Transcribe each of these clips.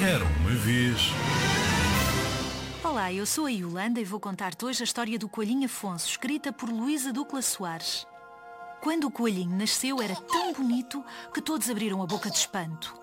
Era uma vez. Olá, eu sou a Yolanda e vou contar-te hoje a história do Coelhinho Afonso, escrita por Luísa Ducla Soares. Quando o coelhinho nasceu era tão bonito que todos abriram a boca de espanto.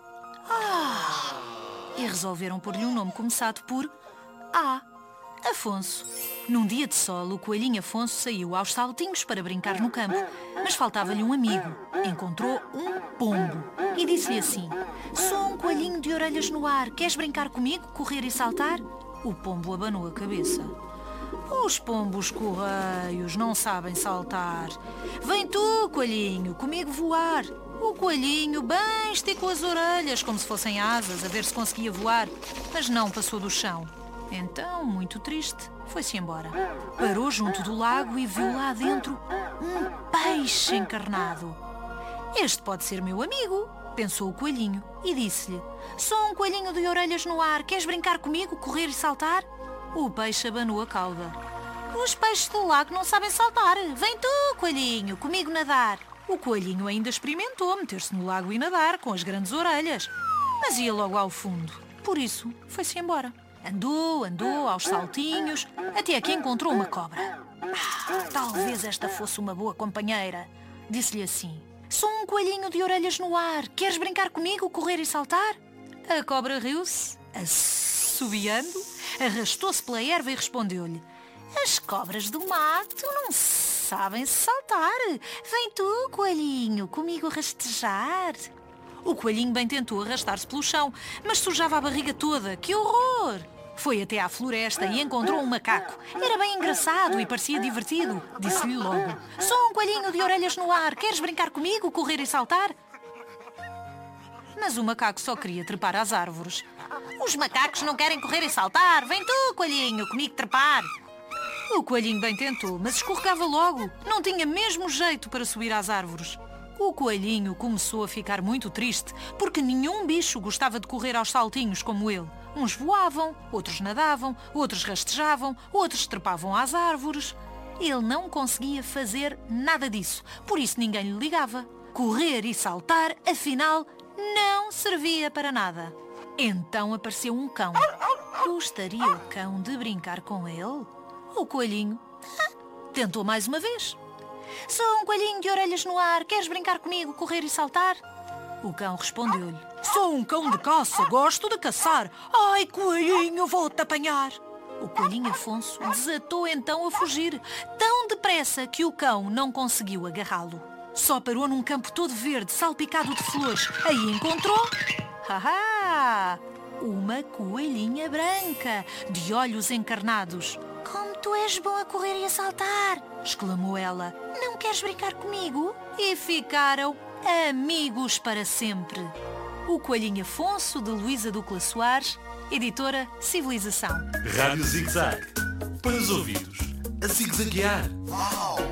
E resolveram pôr-lhe um nome começado por A. Afonso. Num dia de sol, o coelhinho Afonso saiu aos saltinhos para brincar no campo, mas faltava-lhe um amigo. Encontrou um pombo e disse-lhe assim: "Sou um coelhinho de orelhas no ar, queres brincar comigo, correr e saltar?" O pombo abanou a cabeça. "Os pombos correios não sabem saltar. Vem tu, coelhinho, comigo voar." O coelhinho bem esticou as orelhas como se fossem asas a ver se conseguia voar, mas não passou do chão. Então, muito triste, foi-se embora. Parou junto do lago e viu lá dentro um peixe encarnado. "Este pode ser meu amigo", pensou o coelhinho e disse-lhe: "Sou um coelhinho de orelhas no ar, queres brincar comigo, correr e saltar?" O peixe abanou a cauda. "Os peixes do lago não sabem saltar. Vem tu, coelhinho, comigo nadar." O coelhinho ainda experimentou meter-se no lago e nadar com as grandes orelhas, mas ia logo ao fundo. Por isso, foi-se embora. Andou aos saltinhos, até que encontrou uma cobra. Talvez esta fosse uma boa companheira. Disse-lhe assim: "Sou um coelhinho de orelhas no ar. Queres brincar comigo, correr e saltar?" A cobra riu-se, assobiando, arrastou-se pela erva e respondeu-lhe: "As cobras do mato não sabem saltar. Vem tu, coelhinho, comigo rastejar." O coelhinho bem tentou arrastar-se pelo chão, mas sujava a barriga toda. Que horror! Foi até à floresta e encontrou um macaco. Era bem engraçado e parecia divertido. Disse-lhe logo: "Sou um coelhinho de orelhas no ar. Queres brincar comigo, correr e saltar?" Mas o macaco só queria trepar às árvores. "Os macacos não querem correr e saltar. Vem tu, coelhinho, comigo trepar." O coelhinho bem tentou, mas escorregava logo. Não tinha mesmo jeito para subir às árvores. O coelhinho começou a ficar muito triste, porque nenhum bicho gostava de correr aos saltinhos como ele. Uns voavam, outros nadavam, outros rastejavam, outros trepavam às árvores. Ele não conseguia fazer nada disso, por isso ninguém lhe ligava. Correr e saltar, afinal, não servia para nada. Então apareceu um cão. Gostaria o cão de brincar com ele? O coelhinho tentou mais uma vez. "Sou um coelhinho de orelhas no ar. Queres brincar comigo, correr e saltar?" O cão respondeu-lhe: "Sou um cão de caça. Gosto de caçar. Ai, coelhinho, vou-te apanhar." O coelhinho Afonso desatou então a fugir, tão depressa que o cão não conseguiu agarrá-lo. Só parou num campo todo verde, salpicado de flores. Aí encontrou... uma coelhinha branca, de olhos encarnados. "Como tu és bom a correr e a saltar!" exclamou ela. "Não queres brincar comigo?" E ficaram amigos para sempre. O Coelhinho Afonso, de Luísa Ducla Soares, editora Civilização. Rádio Zig Zag. Para os ouvidos, a zig-zaguear.